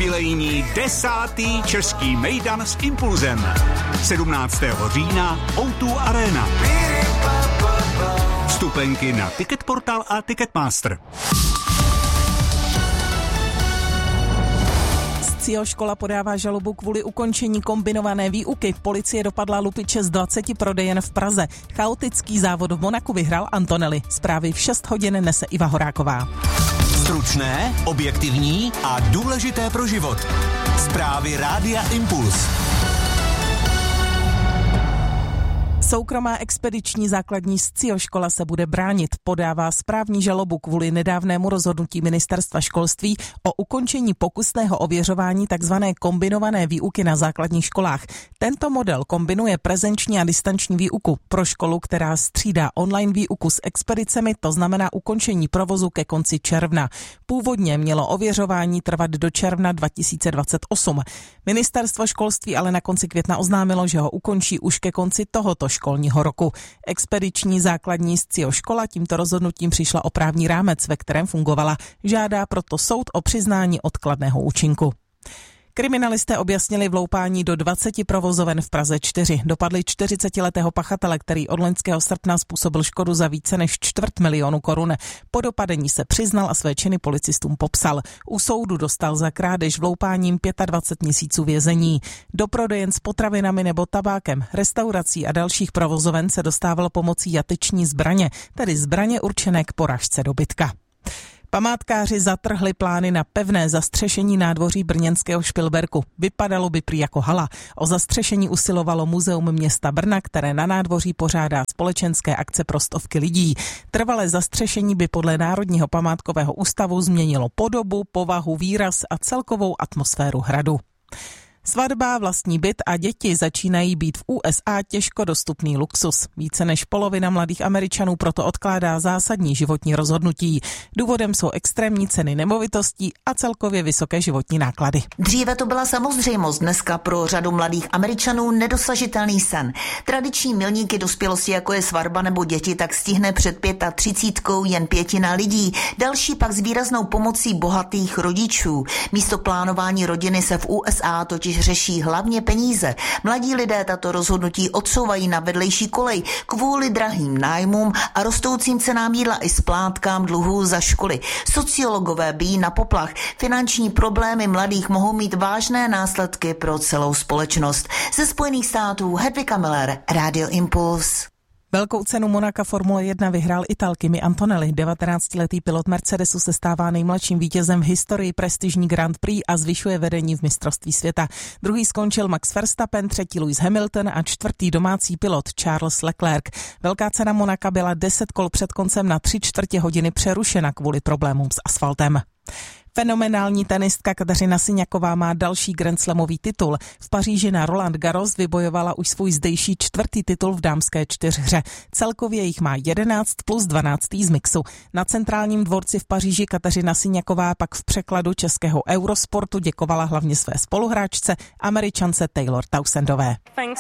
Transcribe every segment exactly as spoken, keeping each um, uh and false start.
Jubilejní desátý český mejdan s Impulzem. sedmnáctého října ó dva Arena. Vstupenky na Ticketportal a Ticketmaster. Scio škola podává žalobu kvůli ukončení kombinované výuky. Policie dopadla lupiče z dvaceti prodejen v Praze. Chaotický závod v Monaku vyhrál Antonelli. Zprávy v šest hodin nese Iva Horáková. Stručné, objektivní a důležité pro život. Zprávy Rádia Impuls. Soukromá expediční základní Scio škola se bude bránit. Podává správní žalobu kvůli nedávnému rozhodnutí Ministerstva školství o ukončení pokusného ověřování tzv. Kombinované výuky na základních školách. Tento model kombinuje prezenční a distanční výuku. Pro školu, která střídá online výuku s expedicemi, to znamená ukončení provozu ke konci června. Původně mělo ověřování trvat do června dva tisíce dvacet osm. Ministerstvo školství ale na konci května oznámilo, že ho ukončí už ke konci tohoto školního roku. Expediční základní Scio škola tímto rozhodnutím přišla o právní rámec, ve kterém fungovala. Žádá proto soud o přiznání odkladného účinku. Kriminalisté objasnili vloupání do dvaceti provozoven v Praze čtyři. Dopadli čtyřicetiletého pachatele, který od loňského srpna způsobil škodu za více než čtvrt milionu korun. Po dopadení se přiznal a své činy policistům popsal. U soudu dostal za krádež vloupáním dvacet pět měsíců vězení. Do prodejen s potravinami nebo tabákem, restaurací a dalších provozoven se dostával pomocí jateční zbraně, tedy zbraně určené k porážce dobytka. Památkáři zatrhli plány na pevné zastřešení nádvoří brněnského Špilberku. Vypadalo by prý jako hala. O zastřešení usilovalo Muzeum města Brna, které na nádvoří pořádá společenské akce pro stovky lidí. Trvalé zastřešení by podle Národního památkového ústavu změnilo podobu, povahu, výraz a celkovou atmosféru hradu. Svatba, vlastní byt a děti začínají být v U S A těžko dostupný luxus. Více než polovina mladých Američanů proto odkládá zásadní životní rozhodnutí. Důvodem jsou extrémní ceny nemovitostí a celkově vysoké životní náklady. Dříve to byla samozřejmost, dneska pro řadu mladých Američanů nedosažitelný sen. Tradiční milníky dospělosti, jako je svatba nebo děti, tak stihne před třicítkou jen pětina lidí. Další pak s výraznou pomocí bohatých rodičů. Místo plánování rodiny se v U S A totiž řeší hlavně peníze. Mladí lidé tato rozhodnutí odsouvají na vedlejší kolej kvůli drahým nájmům a rostoucím cenám jídla i splátkám dluhů za školy. Sociologové bijí na poplach. Finanční problémy mladých mohou mít vážné následky pro celou společnost. Ze Spojených států Hedvika Miller, Radio Impuls. Velkou cenu Monaka Formule jedna vyhrál Ital Kimi Antonelli. devatenáctiletý pilot Mercedesu se stává nejmladším vítězem v historii prestižní Grand Prix a zvyšuje vedení v mistrovství světa. Druhý skončil Max Verstappen, třetí Lewis Hamilton a čtvrtý domácí pilot Charles Leclerc. Velká cena Monaka byla deset kol před koncem na tři čtvrtě hodiny přerušena kvůli problémům s asfaltem. Fenomenální tenistka Kateřina Siňaková má další grandslamový titul. V Paříži na Roland Garros vybojovala už svůj zdejší čtvrtý titul v dámské čtyřhře. Celkově jich má jedenáct plus dvanáct z mixu. Na centrálním dvorci v Paříži Kateřina Siňaková pak v překladu českého Eurosportu děkovala hlavně své spoluhráčce, Američance Taylor Townsendové.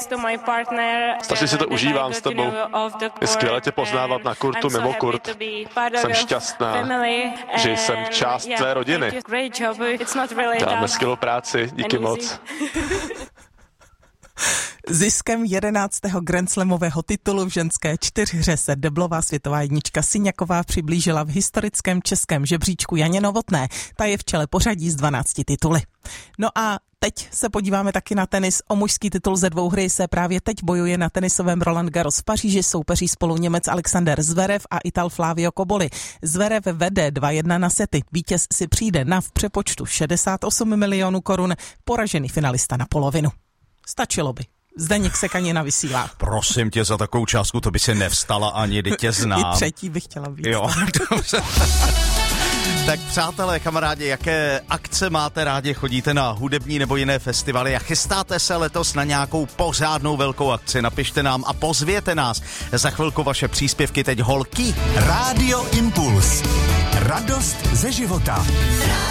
Strašně si to užívám s tebou. Je skvěle tě poznávat na kurtu, mimo kurt. Jsem šťastná, že jsem část tvé rodiny. Děláme skvělou práci, díky moc. Ziskem jedenáctého grandslamového titulu v ženské čtyřhře se deblová světová jednička Siňaková přiblížila v historickém českém žebříčku Janě Novotné. Ta je v čele pořadí s dvanácti tituly. No a teď se podíváme taky na tenis. O mužský titul ze dvou hry se právě teď bojuje na tenisovém Roland Garros v Paříži. Soupeří spolu Němec Alexander Zverev a Ital Flavio Cobolli. Zverev vede dva jedna na sety. Vítěz si přijde na v přepočtu šedesát osm milionů korun, poražený finalista na polovinu. Stačilo by. Zdeněk Sekanina vysílá. Prosím tě, za takovou částku to by se nevstala ani, kdy tě znám. I třetí bych chtěla být. Jo, dobře. Tak přátelé, kamarádi, jaké akce máte rádi? Chodíte na hudební nebo jiné festivaly a chystáte se letos na nějakou pořádnou velkou akci? Napište nám a pozvěte nás. Za chvilku vaše příspěvky teď holky. Rádio Impuls. Radost ze života.